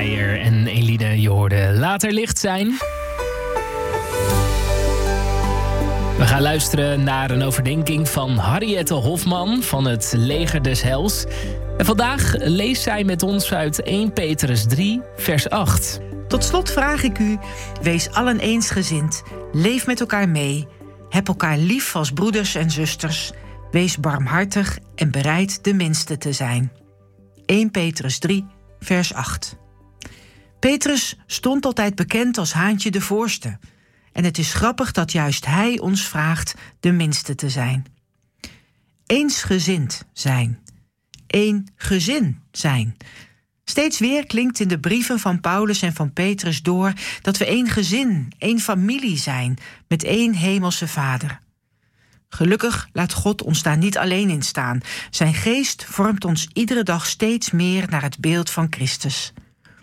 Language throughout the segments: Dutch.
Meijer en Eline, je hoorde Later licht zijn. We gaan luisteren naar een overdenking van Harriette Hofman van het Leger des Heils. En vandaag leest zij met ons uit 1 Petrus 3, vers 8. Tot slot vraag ik u, wees allen eensgezind, leef met elkaar mee, heb elkaar lief als broeders en zusters, wees barmhartig en bereid de minste te zijn. 1 Petrus 3, vers 8. Petrus stond altijd bekend als Haantje de Voorste. En het is grappig dat juist hij ons vraagt de minste te zijn. Eensgezind zijn. Eén gezin zijn. Steeds weer klinkt in de brieven van Paulus en van Petrus door dat we één gezin, één familie zijn, met één hemelse Vader. Gelukkig laat God ons daar niet alleen in staan. Zijn geest vormt ons iedere dag steeds meer naar het beeld van Christus.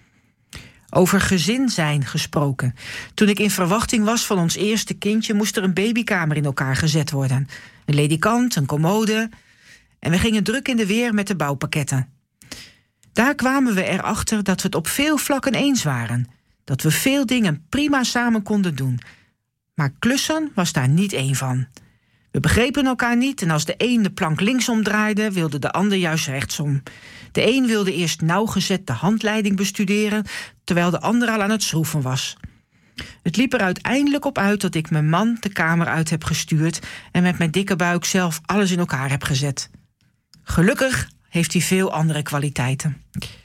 Over gezin zijn gesproken. Toen ik in verwachting was van ons eerste kindje, moest er een babykamer in elkaar gezet worden. Een ledikant, een commode. En we gingen druk in de weer met de bouwpakketten. Daar kwamen we erachter dat we het op veel vlakken eens waren. Dat we veel dingen prima samen konden doen. Maar klussen was daar niet één van. We begrepen elkaar niet en als de een de plank linksom draaide, wilde de ander juist rechtsom. De een wilde eerst nauwgezet de handleiding bestuderen, terwijl de ander al aan het schroeven was. Het liep er uiteindelijk op uit dat ik mijn man de kamer uit heb gestuurd en met mijn dikke buik zelf alles in elkaar heb gezet. Gelukkig heeft hij veel andere kwaliteiten.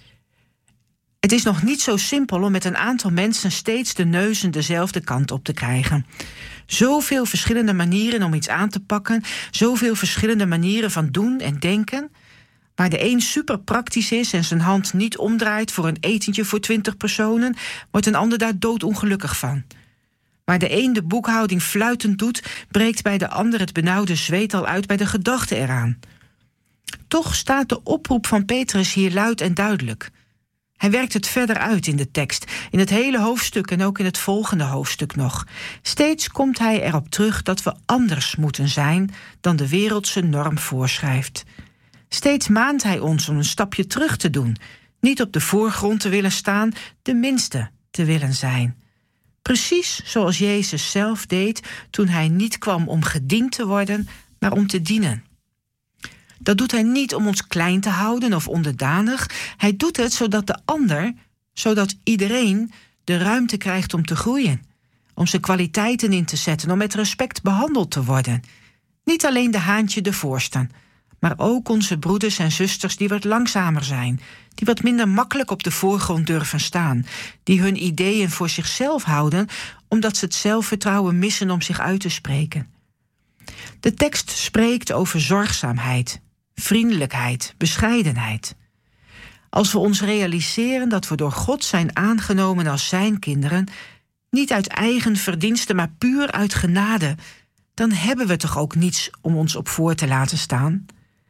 Het is nog niet zo simpel om met een aantal mensen steeds de neuzen dezelfde kant op te krijgen. Zoveel verschillende manieren om iets aan te pakken, zoveel verschillende manieren van doen en denken. Waar de een super praktisch is en zijn hand niet omdraait voor een etentje voor 20 personen, wordt een ander daar doodongelukkig van. Waar de een de boekhouding fluitend doet, breekt bij de ander het benauwde zweet al uit bij de gedachte eraan. Toch staat de oproep van Petrus hier luid en duidelijk. Hij werkt het verder uit in de tekst, in het hele hoofdstuk en ook in het volgende hoofdstuk nog. Steeds komt hij erop terug dat we anders moeten zijn dan de wereldse norm voorschrijft. Steeds maant hij ons om een stapje terug te doen, niet op de voorgrond te willen staan, de minste te willen zijn. Precies zoals Jezus zelf deed toen hij niet kwam om gediend te worden, maar om te dienen. Dat doet hij niet om ons klein te houden of onderdanig. Hij doet het zodat de ander, zodat iedereen de ruimte krijgt om te groeien. Om zijn kwaliteiten in te zetten, om met respect behandeld te worden. Niet alleen de Haantje de Voorste, maar ook onze broeders en zusters die wat langzamer zijn. Die wat minder makkelijk op de voorgrond durven staan. Die hun ideeën voor zichzelf houden, omdat ze het zelfvertrouwen missen om zich uit te spreken. De tekst spreekt over zorgzaamheid, vriendelijkheid, bescheidenheid. Als we ons realiseren dat we door God zijn aangenomen als zijn kinderen, niet uit eigen verdienste, maar puur uit genade, dan hebben we toch ook niets om ons op voor te laten staan?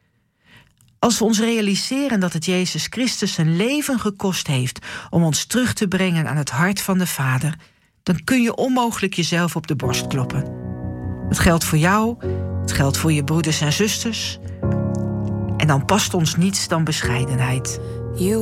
Als we ons realiseren dat het Jezus Christus zijn leven gekost heeft om ons terug te brengen aan het hart van de Vader, dan kun je onmogelijk jezelf op de borst kloppen. Het geldt voor jou, het geldt voor je broeders en zusters. En dan past ons niets dan bescheidenheid.